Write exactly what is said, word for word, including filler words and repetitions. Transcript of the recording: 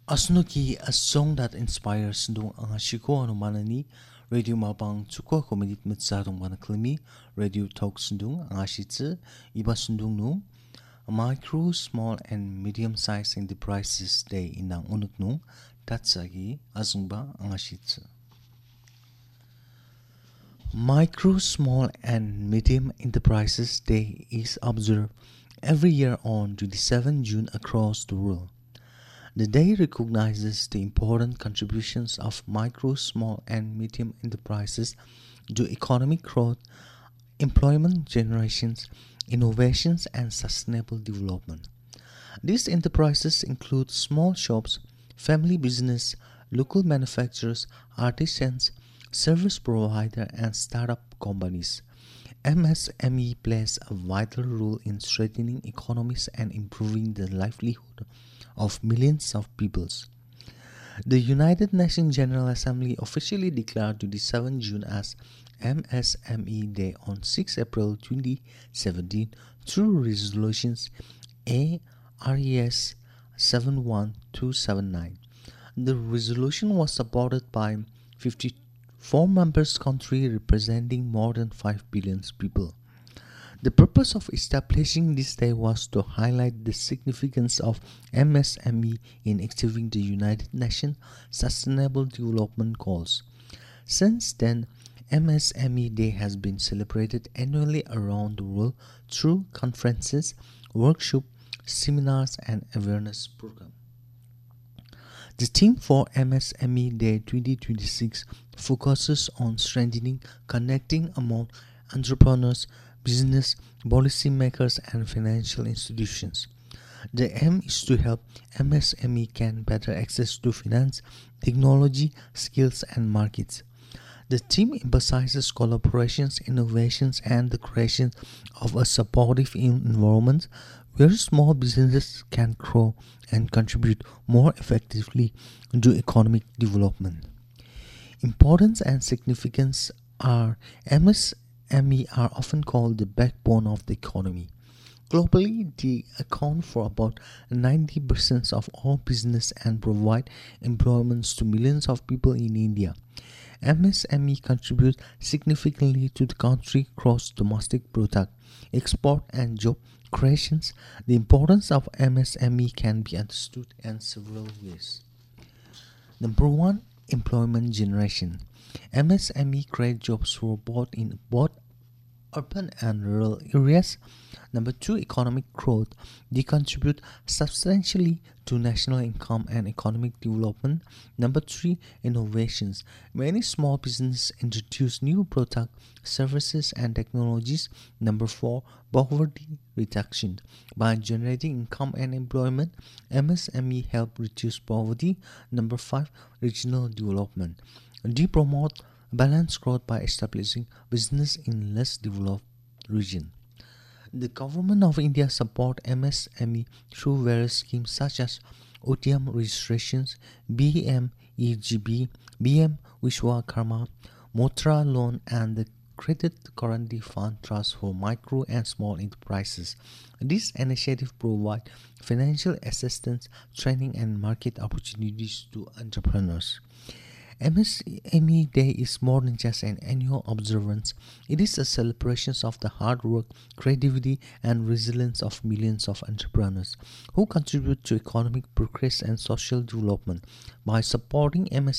Asnuki, a song that inspires dung ang shiko ano manani, radio mapang chuko komedit mitzadong manaklimi, radio talk sundung ang ashitze, iba sundung nung, micro, small and medium sized enterprises day inang unut nung, tatsagi azungba ang ashitze. Micro, small and medium enterprises day is observed every year on twenty-seventh of June across the world. The day recognizes the important contributions of micro, small, and medium enterprises to economic growth, employment generations, innovations, and sustainable development. These enterprises include small shops, family business, local manufacturers, artisans, service providers, and startup companies. M S M E plays a vital role in strengthening economies and improving the livelihood of millions of peoples. The United Nations General Assembly officially declared twenty-seventh of June as M S M E Day on sixth of April twenty seventeen through resolutions A R E S seven one two seven nine. The resolution was supported by fifty-four member countries representing more than five billion people. The purpose of establishing this day was to highlight the significance of M S M E in achieving the United Nations Sustainable Development Goals. Since then, M S M E Day has been celebrated annually around the world through conferences, workshops, seminars, and awareness programs. The theme for M S M E Day twenty twenty-six focuses on strengthening connecting among entrepreneurs, business, policymakers, and financial institutions. The aim is to help M S M E gain better access to finance, technology, skills, and markets. The theme emphasizes collaborations, innovations, and the creation of a supportive environment where small businesses can grow and contribute more effectively to economic development. Importance and significance are M S M E are often called the backbone of the economy. Globally, they account for about ninety percent of all business and provide employment to millions of people in India. M S M E contributes significantly to the country's gross domestic product, export, and job creations. The importance of M S M E can be understood in several ways. Number one, employment generation. M S M E create jobs for both in both urban and rural areas. Number two, economic growth. They contribute substantially to national income and economic development. Number three, innovations. Many small businesses introduce new products, services, and technologies. Number four, poverty reduction. By generating income and employment, M S M E help reduce poverty. Number five, regional development. They promote balanced growth by establishing business in less developed regions. The Government of India support M S M E through various schemes such as O T M registrations, B M E G B, B M Vishwakarma, Mudra loan, and the Credit Guarantee Fund Trust for micro and small enterprises. These initiatives provide financial assistance, training, and market opportunities to entrepreneurs. M S M E Day is more than just an annual observance. It is a celebration of the hard work, creativity, and resilience of millions of entrepreneurs who contribute to economic progress and social development. By supporting M S